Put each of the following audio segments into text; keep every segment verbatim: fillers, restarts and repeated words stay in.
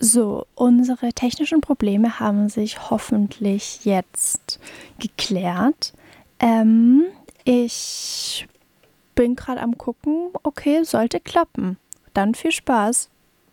So, unsere technischen Probleme haben sich hoffentlich jetzt geklärt. Ähm, ich bin gerade am gucken, okay, sollte klappen. Dann viel Spaß.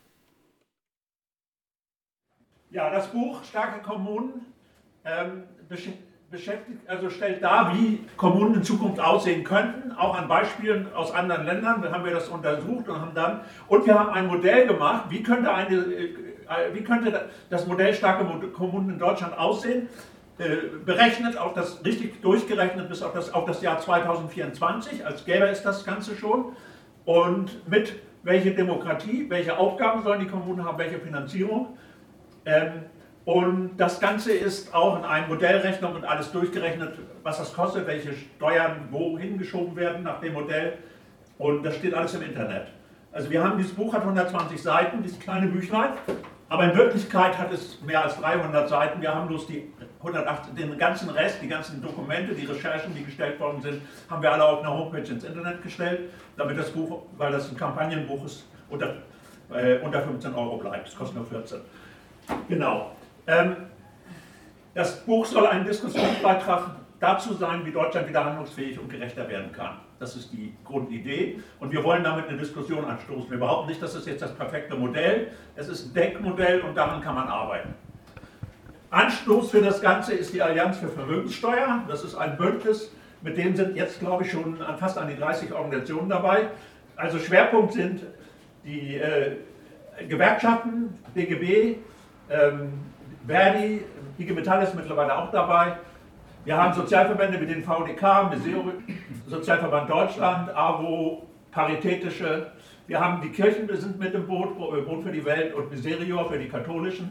Ja, das Buch Starke Kommunen ähm, beschäftigt, also stellt dar, wie Kommunen in Zukunft aussehen könnten, auch an Beispielen aus anderen Ländern. Da haben wir das untersucht und haben dann und wir haben ein Modell gemacht, wie könnte, eine, äh, wie könnte das Modell Starke Kommunen in Deutschland aussehen, äh, berechnet, auf das, richtig durchgerechnet bis auf das, auf das Jahr zweitausendvierundzwanzig, als gäbe es das Ganze schon, und mit welche Demokratie, welche Aufgaben sollen die Kommunen haben, welche Finanzierung. Ähm, und das Ganze ist auch in einer Modellrechnung und alles durchgerechnet, was das kostet, welche Steuern wohin geschoben werden nach dem Modell. Und das steht alles im Internet. Also wir haben, dieses Buch hat hundertzwanzig Seiten, dieses kleine Büchlein, aber in Wirklichkeit hat es mehr als dreihundert Seiten. Wir haben bloß die hundertachtzig, den ganzen Rest, die ganzen Dokumente, die Recherchen, die gestellt worden sind, haben wir alle auf einer Homepage ins Internet gestellt, damit das Buch, weil das ein Kampagnenbuch ist, unter, äh, unter fünfzehn Euro bleibt. Es kostet nur vierzehn. Genau. Ähm, das Buch soll ein Diskussionsbeitrag dazu sein, wie Deutschland wieder handlungsfähig und gerechter werden kann. Das ist die Grundidee und wir wollen damit eine Diskussion anstoßen. Wir behaupten nicht, das ist jetzt das perfekte Modell. Es ist ein Denkmodell und daran kann man arbeiten. Anstoß für das Ganze ist die Allianz für Vermögenssteuer. Das ist ein Bündnis, mit dem sind jetzt, glaube ich, schon fast an die dreißig Organisationen dabei. Also Schwerpunkt sind die äh, Gewerkschaften, D G B, ähm, Verdi, I G Metall ist mittlerweile auch dabei. Wir haben Sozialverbände wie den V D K, Misero, Sozialverband Deutschland, A W O, Paritätische. Wir haben die Kirchen, wir sind mit im Boot, Boot für die Welt und Miserior für die Katholischen.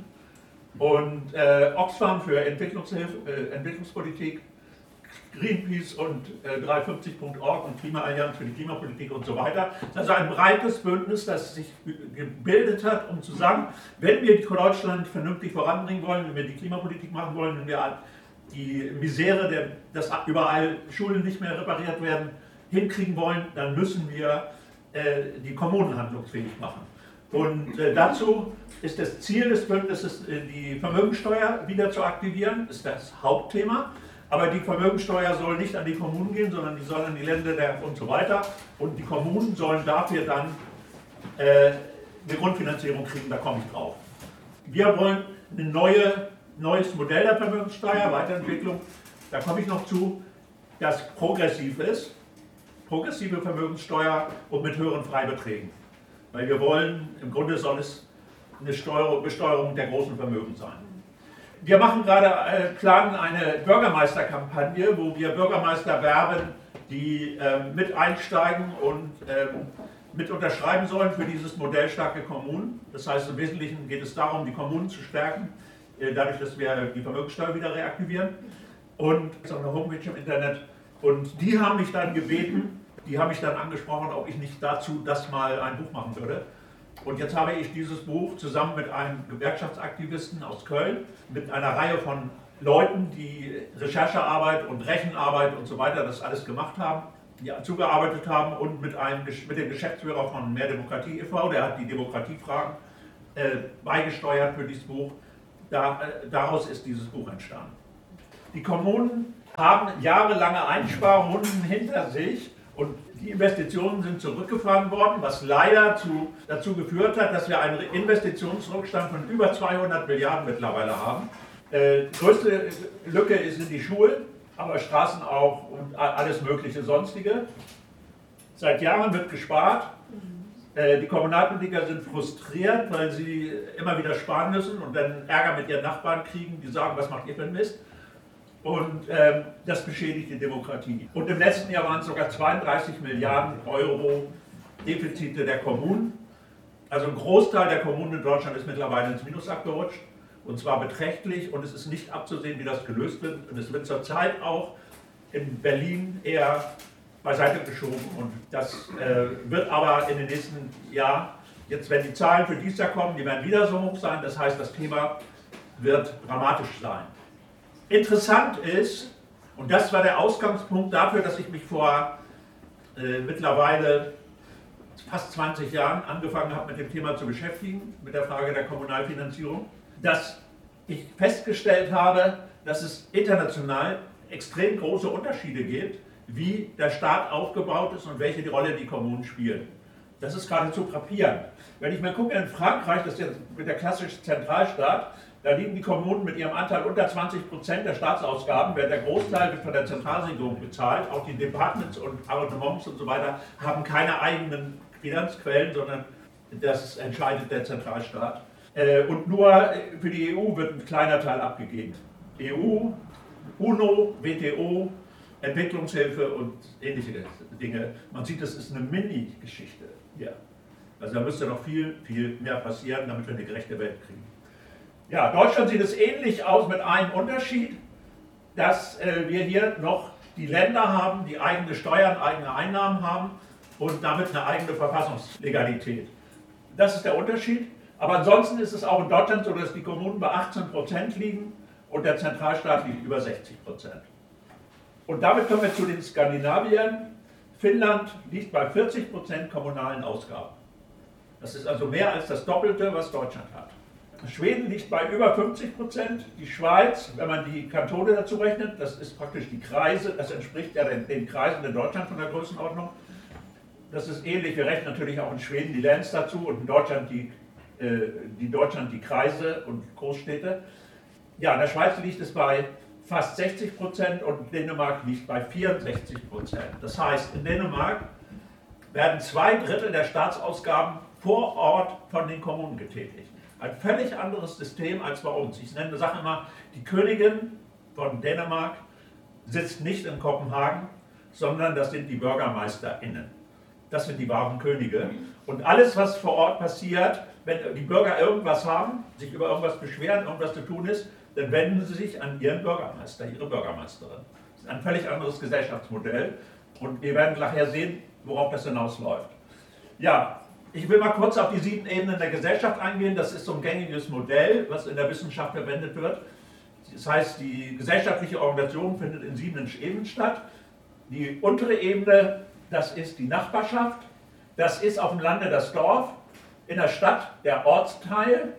Und äh, Oxfam für Entwicklungshilfe, äh, Entwicklungspolitik, Greenpeace und äh, dreihundertfünfzig Punkt org und Klimaallianz für die Klimapolitik und so weiter. Das ist also ein breites Bündnis, das sich gebildet hat, um zu sagen, wenn wir Deutschland vernünftig voranbringen wollen, wenn wir die Klimapolitik machen wollen, wenn wir die Misere, der, dass überall Schulen nicht mehr repariert werden, hinkriegen wollen, dann müssen wir äh, die Kommunen handlungsfähig machen. Und äh, dazu ist das Ziel des Bündnisses, äh, die Vermögensteuer wieder zu aktivieren, ist das Hauptthema. Aber die Vermögensteuer soll nicht an die Kommunen gehen, sondern die soll an die Länder der und so weiter. Und die Kommunen sollen dafür dann äh, eine Grundfinanzierung kriegen, da komme ich drauf. Wir wollen ein neue, neues Modell der Vermögensteuer, Weiterentwicklung, da komme ich noch zu, das progressiv ist. Progressive Vermögenssteuer und mit höheren Freibeträgen. Weil wir wollen, im Grunde soll es eine Steuerung, Besteuerung der großen Vermögen sein. Wir machen gerade, äh, planen eine Bürgermeisterkampagne, wo wir Bürgermeister werben, die äh, mit einsteigen und äh, mit unterschreiben sollen für dieses Modell Starke Kommunen. Das heißt, im Wesentlichen geht es darum, die Kommunen zu stärken, äh, dadurch, dass wir die Vermögenssteuer wieder reaktivieren. Und es ist auch eine Homepage im Internet. Und die haben mich dann gebeten, die haben mich dann angesprochen, ob ich nicht dazu das mal ein Buch machen würde. Und jetzt habe ich dieses Buch zusammen mit einem Gewerkschaftsaktivisten aus Köln, mit einer Reihe von Leuten, die Recherchearbeit und Rechenarbeit und so weiter, das alles gemacht haben, die zugearbeitet haben und mit, einem, mit dem Geschäftsführer von Mehr Demokratie e V, der hat die Demokratiefragen äh, beigesteuert für dieses Buch. Da, äh, daraus ist dieses Buch entstanden. Die Kommunen haben jahrelange Einsparrunden hinter sich. Und die Investitionen sind zurückgefahren worden, was leider zu, dazu geführt hat, dass wir einen Investitionsrückstand von über zweihundert Milliarden mittlerweile haben. Äh, größte Lücke sind die Schulen, aber Straßen auch und alles mögliche sonstige. Seit Jahren wird gespart. Äh, die Kommunalpolitiker sind frustriert, weil sie immer wieder sparen müssen und dann Ärger mit ihren Nachbarn kriegen, die sagen, was macht ihr für einen Mist? Und ähm, das beschädigt die Demokratie. Und im letzten Jahr waren es sogar zweiunddreißig Milliarden Euro Defizite der Kommunen. Also ein Großteil der Kommunen in Deutschland ist mittlerweile ins Minus abgerutscht. Und zwar beträchtlich. Und es ist nicht abzusehen, wie das gelöst wird. Und es wird zurzeit auch in Berlin eher beiseite geschoben. Und das äh, wird aber in den nächsten Jahren, jetzt wenn die Zahlen für dieses Jahr kommen, die werden wieder so hoch sein. Das heißt, das Thema wird dramatisch sein. Interessant ist, und das war der Ausgangspunkt dafür, dass ich mich vor äh, mittlerweile fast zwanzig Jahren angefangen habe, mit dem Thema zu beschäftigen, mit der Frage der Kommunalfinanzierung, dass ich festgestellt habe, dass es international extrem große Unterschiede gibt, wie der Staat aufgebaut ist und welche die Rolle die Kommunen spielen. Das ist geradezu frappierend. Wenn ich mal gucke, in Frankreich, das ist jetzt der klassische Zentralstaat, da liegen die Kommunen mit ihrem Anteil unter zwanzig Prozent der Staatsausgaben, während der Großteil wird von der Zentralregierung bezahlt. Auch die Departements und Arrondissements und so weiter haben keine eigenen Finanzquellen, sondern das entscheidet der Zentralstaat. Und nur für die E U wird ein kleiner Teil abgegeben. E U, UNO, W T O, Entwicklungshilfe und ähnliche Dinge. Man sieht, das ist eine Mini-Geschichte hier. Also da müsste noch viel, viel mehr passieren, damit wir eine gerechte Welt kriegen. Ja, Deutschland sieht es ähnlich aus mit einem Unterschied, dass äh, wir hier noch die Länder haben, die eigene Steuern, eigene Einnahmen haben und damit eine eigene Verfassungslegalität. Das ist der Unterschied. Aber ansonsten ist es auch in Deutschland so, dass die Kommunen bei achtzehn Prozent liegen und der Zentralstaat liegt über sechzig Prozent. Und damit kommen wir zu den Skandinaviern. Finnland liegt bei vierzig Prozent kommunalen Ausgaben. Das ist also mehr als das Doppelte, was Deutschland hat. Schweden liegt bei über fünfzig Prozent. Die Schweiz, wenn man die Kantone dazu rechnet, das ist praktisch die Kreise, das entspricht ja den, den Kreisen in Deutschland von der Größenordnung. Das ist ähnlich, wir rechnen natürlich auch in Schweden die Lands dazu und in Deutschland die, äh, die, Deutschland die Kreise und Großstädte. Ja, in der Schweiz liegt es bei fast sechzig Prozent und Dänemark liegt bei vierundsechzig Prozent. Das heißt, in Dänemark werden zwei Drittel der Staatsausgaben vor Ort von den Kommunen getätigt. Ein völlig anderes System als bei uns. Ich nenne, sage immer, die Königin von Dänemark sitzt nicht in Kopenhagen, sondern das sind die BürgermeisterInnen. Das sind die wahren Könige. Und alles, was vor Ort passiert, wenn die Bürger irgendwas haben, sich über irgendwas beschweren, irgendwas zu tun ist, dann wenden sie sich an ihren Bürgermeister, ihre Bürgermeisterin. Das ist ein völlig anderes Gesellschaftsmodell und wir werden nachher sehen, worauf das hinausläuft. Ja, ich will mal kurz auf die sieben Ebenen der Gesellschaft eingehen. Das ist so ein gängiges Modell, was in der Wissenschaft verwendet wird. Das heißt, die gesellschaftliche Organisation findet in sieben Ebenen statt. Die untere Ebene, das ist die Nachbarschaft. Das ist auf dem Lande das Dorf, in der Stadt der Ortsteil.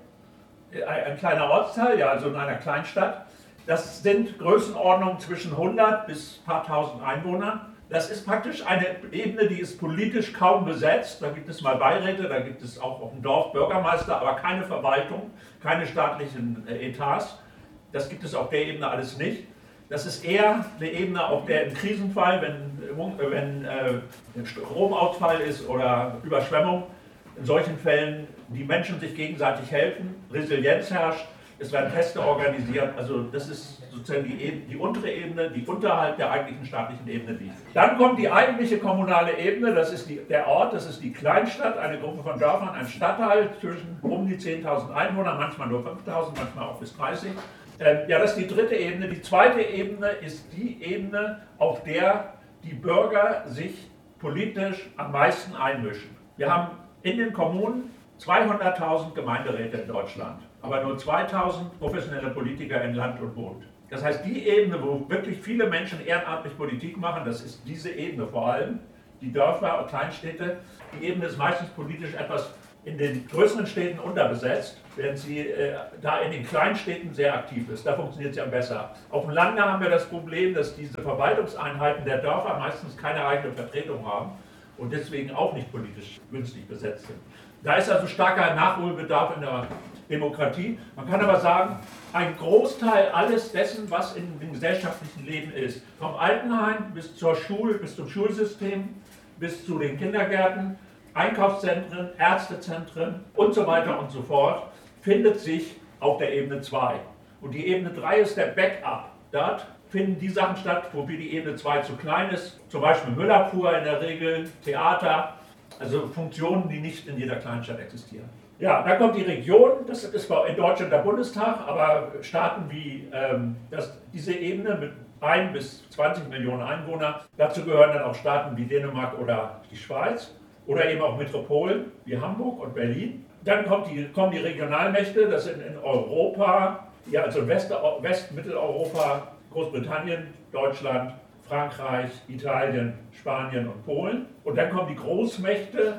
Ein kleiner Ortsteil, ja, also in einer Kleinstadt. Das sind Größenordnungen zwischen hundert bis ein paar tausend Einwohnern. Das ist praktisch eine Ebene, die ist politisch kaum besetzt. Da gibt es mal Beiräte, da gibt es auch auf dem Dorf Bürgermeister, aber keine Verwaltung, keine staatlichen Etats. Das gibt es auf der Ebene alles nicht. Das ist eher eine Ebene, auf der im Krisenfall, wenn, wenn äh, Stromausfall ist oder Überschwemmung, in solchen Fällen die Menschen sich gegenseitig helfen, Resilienz herrscht, es werden Feste organisiert, also das ist sozusagen die, Ebene, die untere Ebene, die unterhalb der eigentlichen staatlichen Ebene liegt. Dann kommt die eigentliche kommunale Ebene, das ist die, der Ort, das ist die Kleinstadt, eine Gruppe von Dörfern, ein Stadtteil zwischen um die zehntausend Einwohner, manchmal nur fünftausend, manchmal auch bis dreißig. Ähm, ja, das ist die dritte Ebene. Die zweite Ebene ist die Ebene, auf der die Bürger sich politisch am meisten einmischen. Wir haben in den Kommunen zweihunderttausend Gemeinderäte in Deutschland, aber nur zweitausend professionelle Politiker in Land und Bund. Das heißt, die Ebene, wo wirklich viele Menschen ehrenamtlich Politik machen, das ist diese Ebene vor allem, die Dörfer und Kleinstädte. Die Ebene ist meistens politisch etwas in den größeren Städten unterbesetzt, während sie äh, da in den Kleinstädten sehr aktiv ist. Da funktioniert sie am besser. Auf dem Lande haben wir das Problem, dass diese Verwaltungseinheiten der Dörfer meistens keine eigene Vertretung haben und deswegen auch nicht politisch günstig besetzt sind. Da ist also starker Nachholbedarf in der Demokratie. Man kann aber sagen, ein Großteil alles dessen, was in dem gesellschaftlichen Leben ist, vom Altenheim bis zur Schule, bis zum Schulsystem, bis zu den Kindergärten, Einkaufszentren, Ärztezentren und so weiter und so fort, findet sich auf der Ebene zwei. Und die Ebene drei ist der Backup. Dort finden die Sachen statt, wofür die Ebene zwei zu klein ist, zum Beispiel Müllabfuhr in der Regel, Theater, also Funktionen, die nicht in jeder Kleinstadt existieren. Ja, dann kommt die Region, das ist in Deutschland der Bundestag, aber Staaten wie ähm, das, diese Ebene mit ein bis zwanzig Millionen Einwohnern, dazu gehören dann auch Staaten wie Dänemark oder die Schweiz oder eben auch Metropolen wie Hamburg und Berlin. Dann kommt die, kommen die Regionalmächte, das sind in Europa, ja, also in West, West Mitteleuropa, Großbritannien, Deutschland, Frankreich, Italien, Spanien und Polen. Und dann kommen die Großmächte,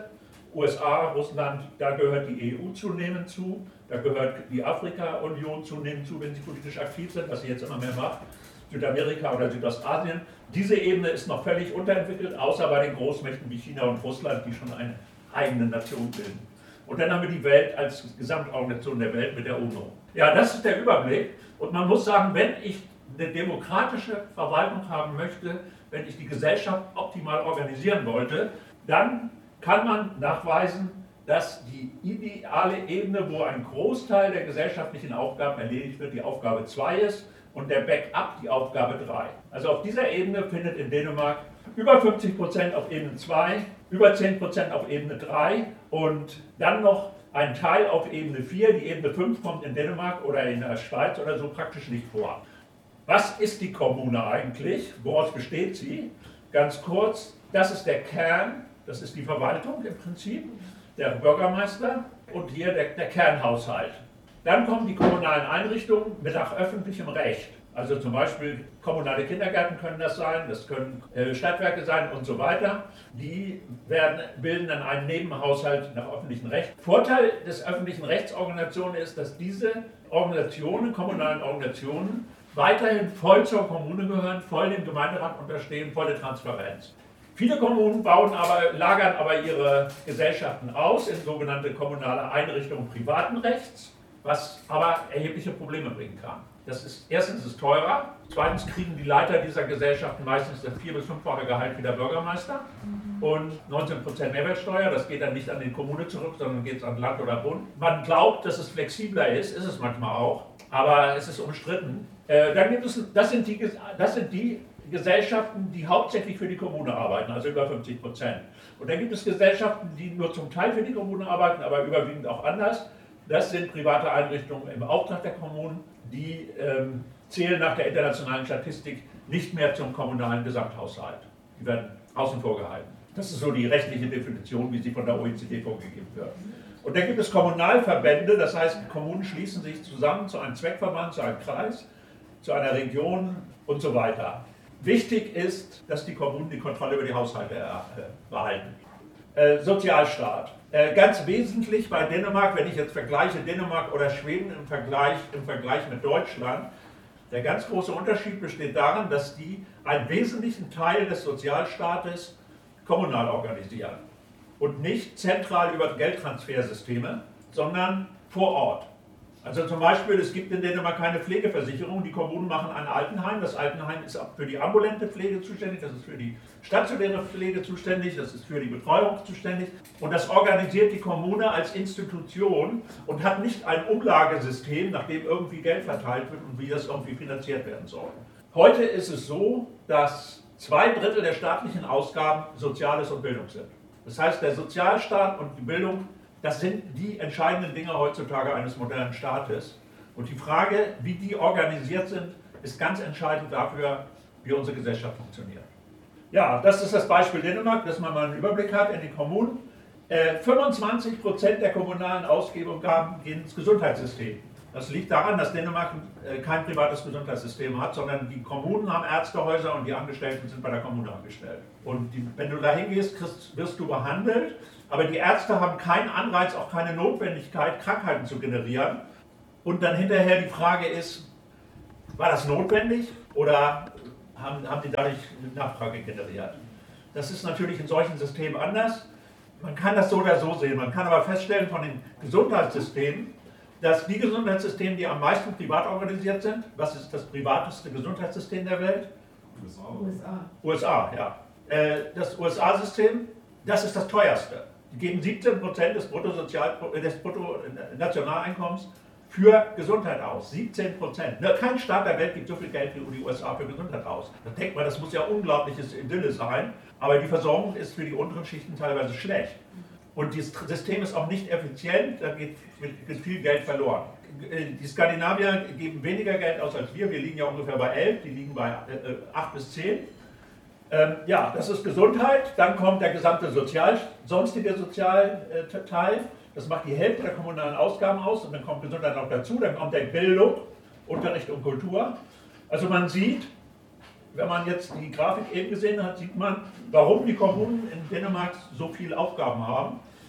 U S A, Russland, da gehört die E U zunehmend zu, da gehört die Afrika-Union zunehmend zu, wenn sie politisch aktiv sind, was sie jetzt immer mehr macht, Südamerika oder Südostasien. Diese Ebene ist noch völlig unterentwickelt, außer bei den Großmächten wie China und Russland, die schon eine eigene Nation bilden. Und dann haben wir die Welt als Gesamtorganisation der Welt mit der UNO. Ja, das ist der Überblick. Und man muss sagen, wenn ich eine demokratische Verwaltung haben möchte, wenn ich die Gesellschaft optimal organisieren wollte, dann kann man nachweisen, dass die ideale Ebene, wo ein Großteil der gesellschaftlichen Aufgaben erledigt wird, die Aufgabe zwei ist und der Backup die Aufgabe drei. Also auf dieser Ebene findet in Dänemark über fünfzig Prozent auf Ebene zwei, über zehn Prozent auf Ebene drei und dann noch ein Teil auf Ebene vier. Die Ebene fünf kommt in Dänemark oder in der Schweiz oder so praktisch nicht vor. Was ist die Kommune eigentlich? Woraus besteht sie? Ganz kurz, das ist der Kern, das ist die Verwaltung im Prinzip, der Bürgermeister und hier der, der Kernhaushalt. Dann kommen die kommunalen Einrichtungen mit nach öffentlichem Recht. Also zum Beispiel kommunale Kindergärten können das sein, das können äh, Stadtwerke sein und so weiter. Die werden, bilden dann einen Nebenhaushalt nach öffentlichem Recht. Vorteil des öffentlichen Rechtsorganisationen ist, dass diese Organisationen, kommunalen Organisationen, weiterhin voll zur Kommune gehören, voll dem Gemeinderat unterstehen, volle Transparenz. Viele Kommunen bauen aber, lagern aber ihre Gesellschaften aus in sogenannte kommunale Einrichtungen privaten Rechts, was aber erhebliche Probleme bringen kann. Das ist, erstens ist es teurer, zweitens kriegen die Leiter dieser Gesellschaften meistens das vier- bis fünffache Gehalt wie der Bürgermeister und neunzehn Prozent Mehrwertsteuer, das geht dann nicht an die Kommune zurück, sondern geht es an Land oder Bund. Man glaubt, dass es flexibler ist, ist es manchmal auch, aber es ist umstritten. Äh, dann gibt es, das sind die, das sind die Gesellschaften, die hauptsächlich für die Kommune arbeiten, also über fünfzig Prozent. Und dann gibt es Gesellschaften, die nur zum Teil für die Kommune arbeiten, aber überwiegend auch anders. Das sind private Einrichtungen im Auftrag der Kommunen, die ähm, zählen nach der internationalen Statistik nicht mehr zum kommunalen Gesamthaushalt. Die werden außen vor gehalten. Das ist so die rechtliche Definition, wie sie von der O E C D vorgegeben wird. Und dann gibt es Kommunalverbände, das heißt, die Kommunen schließen sich zusammen zu einem Zweckverband, zu einem Kreis, zu einer Region und so weiter. Wichtig ist, dass die Kommunen die Kontrolle über die Haushalte äh, behalten. Äh, Sozialstaat. Äh, ganz wesentlich bei Dänemark, wenn ich jetzt vergleiche Dänemark oder Schweden im Vergleich, im Vergleich mit Deutschland, der ganz große Unterschied besteht darin, dass die einen wesentlichen Teil des Sozialstaates kommunal organisieren und nicht zentral über Geldtransfersysteme, sondern vor Ort. Also zum Beispiel, es gibt in Dänemark keine Pflegeversicherung, die Kommunen machen ein Altenheim, das Altenheim ist für die ambulante Pflege zuständig, das ist für die stationäre Pflege zuständig, das ist für die Betreuung zuständig und das organisiert die Kommune als Institution und hat nicht ein Umlagesystem, nach dem irgendwie Geld verteilt wird und wie das irgendwie finanziert werden soll. Heute ist es so, dass zwei Drittel der staatlichen Ausgaben Soziales und Bildung sind. Das heißt, der Sozialstaat und die Bildung, das sind die entscheidenden Dinge heutzutage eines modernen Staates. Und die Frage, wie die organisiert sind, ist ganz entscheidend dafür, wie unsere Gesellschaft funktioniert. Ja, das ist das Beispiel Dänemark, dass man mal einen Überblick hat in die Kommunen. Äh, fünfundzwanzig Prozent der kommunalen Ausgaben gehen ins Gesundheitssystem. Das liegt daran, dass Dänemark äh, kein privates Gesundheitssystem hat, sondern die Kommunen haben Ärztehäuser und die Angestellten sind bei der Kommune angestellt. Und die, wenn du da hingehst, kriegst, wirst du behandelt. Aber die Ärzte haben keinen Anreiz, auch keine Notwendigkeit, Krankheiten zu generieren. Und dann hinterher die Frage ist, war das notwendig oder haben, haben die dadurch eine Nachfrage generiert? Das ist natürlich in solchen Systemen anders. Man kann das so oder so sehen. Man kann aber feststellen von den Gesundheitssystemen, dass die Gesundheitssysteme, die am meisten privat organisiert sind, was ist das privateste Gesundheitssystem der Welt? U S A. U S A, U S A, ja. Das U S A-System, das ist das teuerste. Die geben siebzehn Prozent des, des Bruttonationaleinkommens für Gesundheit aus. siebzehn Prozent. Kein Staat der Welt gibt so viel Geld wie die U S A für Gesundheit aus. Da denkt man, das muss ja unglaubliches Idylle sein. Aber die Versorgung ist für die unteren Schichten teilweise schlecht. Und das System ist auch nicht effizient, da geht viel Geld verloren. Die Skandinavier geben weniger Geld aus als wir. Wir liegen ja ungefähr bei elf, die liegen bei acht bis zehn. Ähm, ja, das ist Gesundheit, dann kommt der gesamte Sozial, sonstige Sozialteil, das macht die Hälfte der kommunalen Ausgaben aus und dann kommt Gesundheit noch dazu, dann kommt der Bildung, Unterricht und Kultur. Also man sieht, wenn man jetzt die Grafik eben gesehen hat, sieht man, warum die Kommunen in Dänemark so viele Aufgaben haben.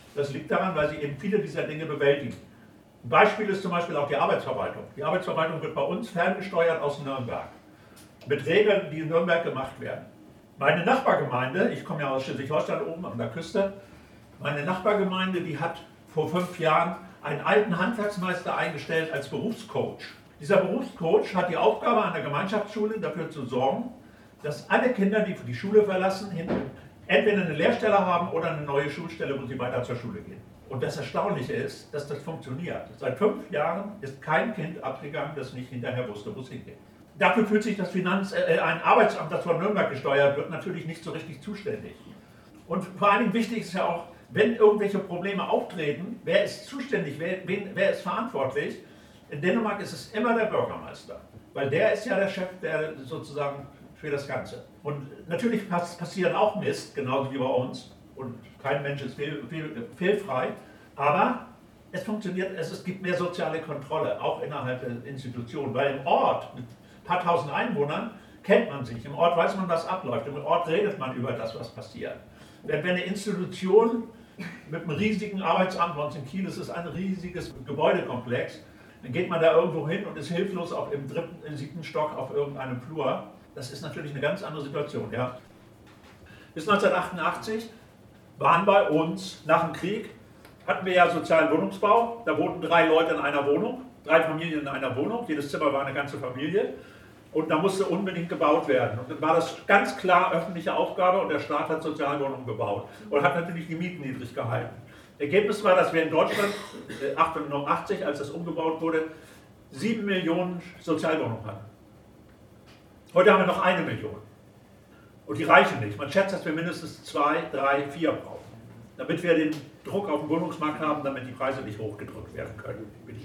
Das liegt daran, weil sie eben viele dieser Dinge bewältigen. Ein Beispiel ist zum Beispiel auch die Arbeitsverwaltung. Die Arbeitsverwaltung wird bei uns ferngesteuert aus Nürnberg, mit Regeln, die in Nürnberg gemacht werden. Meine Nachbargemeinde, ich komme ja aus Schleswig-Holstein oben an der Küste, meine Nachbargemeinde, die hat vor fünf Jahren einen alten Handwerksmeister eingestellt als Berufscoach. Dieser Berufscoach hat die Aufgabe an der Gemeinschaftsschule dafür zu sorgen, dass alle Kinder, die die Schule verlassen, entweder eine Lehrstelle haben oder eine neue Schulstelle, wo sie weiter zur Schule gehen. Und das Erstaunliche ist, dass das funktioniert. Seit fünf Jahren ist kein Kind abgegangen, das nicht hinterher wusste, wo es hingeht. Dafür fühlt sich das Finanz, äh, ein Arbeitsamt, das von Nürnberg gesteuert wird, natürlich nicht so richtig zuständig. Und vor allen Dingen wichtig ist ja auch, wenn irgendwelche Probleme auftreten, wer ist zuständig, wer, wen, wer ist verantwortlich? In Dänemark ist es immer der Bürgermeister, weil der ist ja der Chef, der sozusagen für das Ganze. Und natürlich pass, passieren auch Mist, genauso wie bei uns. Und kein Mensch ist fehl, fehl, fehlfrei. Aber es funktioniert, es, es gibt mehr soziale Kontrolle, auch innerhalb der Institutionen. Weil im Ort mit ein paar tausend Einwohnern kennt man sich. Im Ort weiß man, was abläuft. Im Ort redet man über das, was passiert. Wenn, wenn eine Institution mit einem riesigen Arbeitsamt, bei uns in Kiel ist es ein riesiges Gebäudekomplex, dann geht man da irgendwo hin und ist hilflos auch im dritten, im siebten Stock auf irgendeinem Flur. Das ist natürlich eine ganz andere Situation. Ja. Bis neunzehnhundertachtundachtzig waren bei uns nach dem Krieg, hatten wir ja sozialen Wohnungsbau. Da wohnten drei Leute in einer Wohnung, drei Familien in einer Wohnung. Jedes Zimmer war eine ganze Familie. Und da musste unbedingt gebaut werden. Und dann war das ganz klar öffentliche Aufgabe und der Staat hat Sozialwohnungen gebaut und hat natürlich die Mieten niedrig gehalten. Ergebnis war, dass wir in Deutschland achtundachtzig, als das umgebaut wurde, sieben Millionen Sozialwohnungen hatten. Heute haben wir noch eine Million. Und die reichen nicht. Man schätzt, dass wir mindestens zwei, drei, vier brauchen, damit wir den Druck auf dem Wohnungsmarkt haben, damit die Preise nicht hochgedrückt werden können.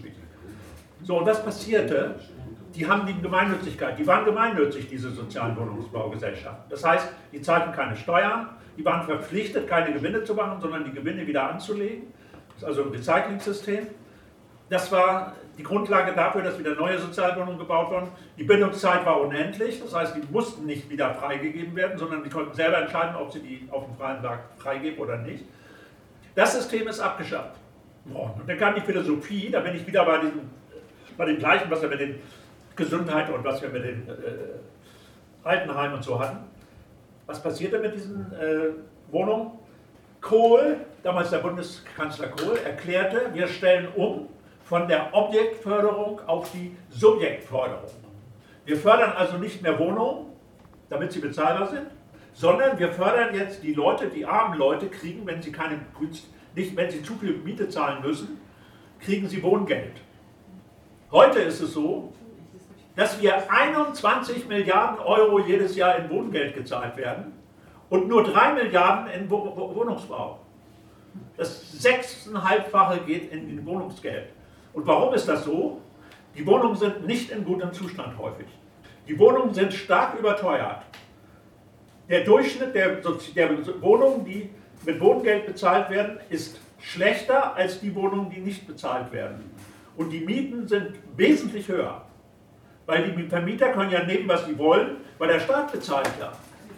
So, und was passierte? Die haben die Gemeinnützigkeit, die waren gemeinnützig, diese sozialen Wohnungsbaugesellschaften. Das heißt, die zahlten keine Steuern, die waren verpflichtet, keine Gewinne zu machen, sondern die Gewinne wieder anzulegen. Das ist also ein Recycling-System. Das war die Grundlage dafür, dass wieder neue Sozialwohnungen gebaut wurden. Die Bindungszeit war unendlich, das heißt, die mussten nicht wieder freigegeben werden, sondern die konnten selber entscheiden, ob sie die auf dem freien Markt freigeben oder nicht. Das System ist abgeschafft worden. Und dann kam die Philosophie, da bin ich wieder bei, diesem, bei dem Gleichen, was wir mit den Gesundheit und was wir mit den äh, Altenheimen und so hatten. Was passierte mit diesen äh, Wohnungen? Kohl, damals der Bundeskanzler Kohl, erklärte, wir stellen um von der Objektförderung auf die Subjektförderung. Wir fördern also nicht mehr Wohnungen, damit sie bezahlbar sind, sondern wir fördern jetzt die Leute, die armen Leute kriegen, wenn sie keine, nicht, wenn sie zu viel Miete zahlen müssen, kriegen sie Wohngeld. Heute ist es so, dass wir einundzwanzig Milliarden Euro jedes Jahr in Wohngeld gezahlt werden und nur drei Milliarden in Wohnungsbau. Das sechseinhalbfache geht in, in Wohnungsgeld. Und warum ist das so? Die Wohnungen sind nicht in gutem Zustand häufig. Die Wohnungen sind stark überteuert. Der Durchschnitt der, der Wohnungen, die mit Wohngeld bezahlt werden, ist schlechter als die Wohnungen, die nicht bezahlt werden. Und die Mieten sind wesentlich höher. Weil die Vermieter können ja nehmen, was sie wollen, weil der Staat bezahlt ja.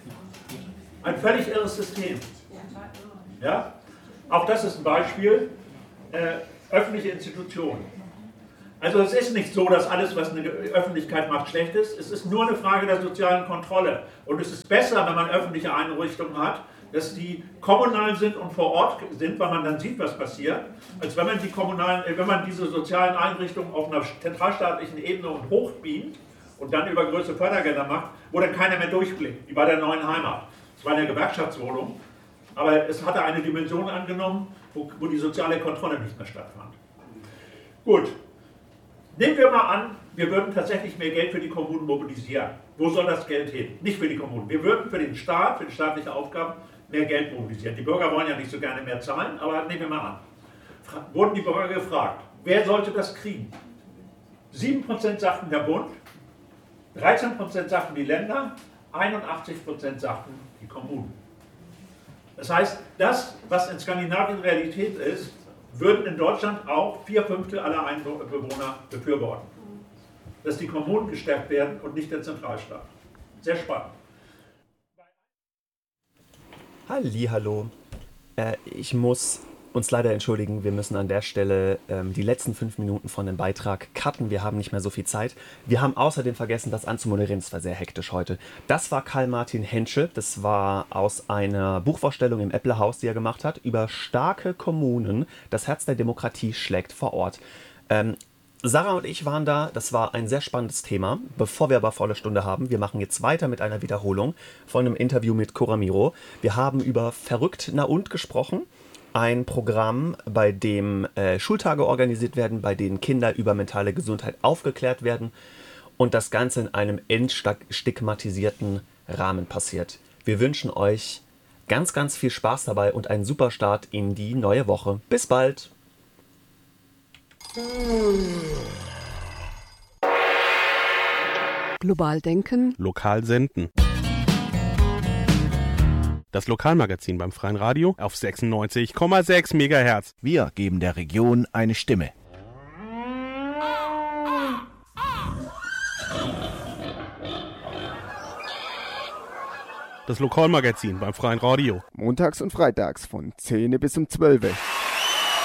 Ein völlig irres System. Ja? Auch das ist ein Beispiel, äh, öffentliche Institutionen. Also es ist nicht so, dass alles, was eine Öffentlichkeit macht, schlecht ist. Es ist nur eine Frage der sozialen Kontrolle. Und es ist besser, wenn man öffentliche Einrichtungen hat, dass die kommunal sind und vor Ort sind, weil man dann sieht, was passiert, als wenn man die kommunalen, wenn man diese sozialen Einrichtungen auf einer zentralstaatlichen Ebene und hochbeamt und dann über größere Fördergelder macht, wo dann keiner mehr durchblickt, wie bei der neuen Heimat. Es war eine Gewerkschaftswohnung, aber es hatte eine Dimension angenommen, wo, wo die soziale Kontrolle nicht mehr stattfand. Gut, nehmen wir mal an, wir würden tatsächlich mehr Geld für die Kommunen mobilisieren. Wo soll das Geld hin? Nicht für die Kommunen. Wir würden für den Staat, für die staatliche Aufgaben, mehr Geld mobilisieren. Die Bürger wollen ja nicht so gerne mehr zahlen, aber nehmen wir mal an. Fra- wurden die Bürger gefragt, wer sollte das kriegen? sieben Prozent sagten der Bund, dreizehn Prozent sagten die Länder, einundachtzig Prozent sagten die Kommunen. Das heißt, das, was in Skandinavien Realität ist, würden in Deutschland auch vier Fünftel aller Einwohner befürworten. Dass die Kommunen gestärkt werden und nicht der Zentralstaat. Sehr spannend. Hallihallo. Äh, ich muss uns leider entschuldigen. Wir müssen an der Stelle ähm, die letzten fünf Minuten von dem Beitrag cutten. Wir haben nicht mehr so viel Zeit. Wir haben außerdem vergessen, das anzumoderieren. Es war sehr hektisch heute. Das war Karl-Martin Henschel. Das war aus einer Buchvorstellung im Epplehaus, die er gemacht hat, über starke Kommunen. Das Herz der Demokratie schlägt vor Ort. Ähm, Sarah und ich waren da. Das war ein sehr spannendes Thema. Bevor wir aber volle Stunde haben, wir machen jetzt weiter mit einer Wiederholung von einem Interview mit Cora Miro. Wir haben über Verrückt na und gesprochen. Ein Programm, bei dem äh, Schultage organisiert werden, bei denen Kinder über mentale Gesundheit aufgeklärt werden und das Ganze in einem entstigmatisierten Rahmen passiert. Wir wünschen euch ganz, ganz viel Spaß dabei und einen super Start in die neue Woche. Bis bald! Global denken, lokal senden. Das Lokalmagazin beim Freien Radio auf sechsundneunzig Komma sechs Megahertz. Wir geben der Region eine Stimme. Das Lokalmagazin beim Freien Radio. Montags und freitags von zehn bis um zwölf.